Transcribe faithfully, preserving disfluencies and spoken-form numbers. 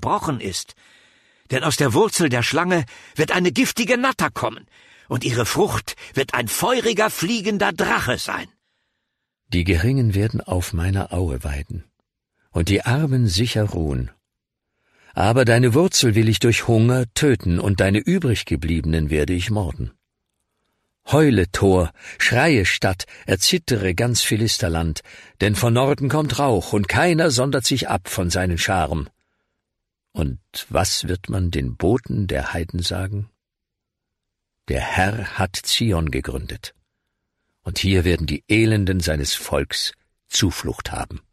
zerbrochen ist. Denn aus der Wurzel der Schlange wird eine giftige Natter kommen, und ihre Frucht wird ein feuriger, fliegender Drache sein. Die Geringen werden auf meiner Aue weiden, und die Armen sicher ruhen. Aber deine Wurzel will ich durch Hunger töten, und deine übriggebliebenen werde ich morden. Heule, Tor, schreie, Stadt, erzittere ganz Philisterland, denn von Norden kommt Rauch, und keiner sondert sich ab von seinen Scharen. Und was wird man den Boten der Heiden sagen? Der Herr hat Zion gegründet, und hier werden die Elenden seines Volks Zuflucht haben.